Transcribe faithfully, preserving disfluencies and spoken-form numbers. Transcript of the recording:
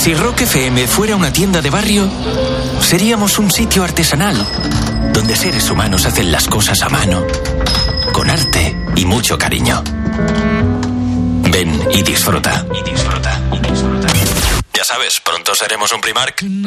Si Rock F M fuera una tienda de barrio, seríamos un sitio artesanal, donde seres humanos hacen las cosas a mano, con arte y mucho cariño. Ven y disfruta. Y disfruta. Y disfruta. Ya sabes, pronto seremos un Primark.